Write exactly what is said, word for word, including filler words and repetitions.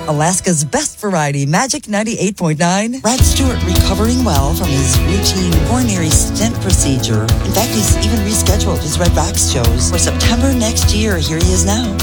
Alaska's best variety, Magic ninety-eight point nine. Rod Stewart recovering well from his routine coronary stent procedure. In fact, he's even rescheduled his Red Rocks shows for September next year. Here he is now.